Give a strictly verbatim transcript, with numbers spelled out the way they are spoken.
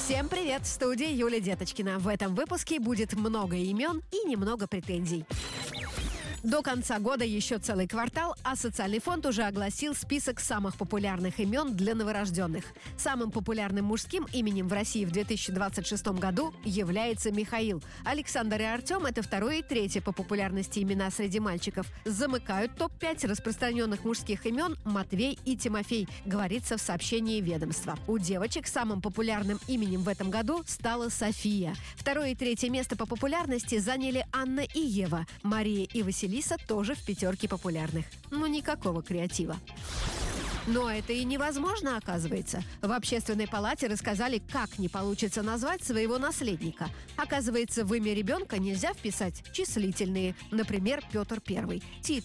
Всем привет! В студии Юлия Деточкина. В этом выпуске будет много имен и немного претензий. До конца года еще целый квартал, а социальный фонд уже огласил список самых популярных имен для новорожденных. Самым популярным мужским именем в России в две тысячи двадцать шестом году является Михаил. Александр и Артем – это второе и третье по популярности имена среди мальчиков. Замыкают топ пять распространенных мужских имен Матвей и Тимофей, говорится в сообщении ведомства. У девочек самым популярным именем в этом году стала София. Второе и третье место по популярности заняли Анна и Ева. Мария и Василиса тоже в пятерке популярных. Ну, никакого креатива. Но это и невозможно, оказывается. В Общественной палате рассказали, как не получится назвать своего наследника. Оказывается, в имя ребенка нельзя вписать числительные. Например, Петр Первый. Тит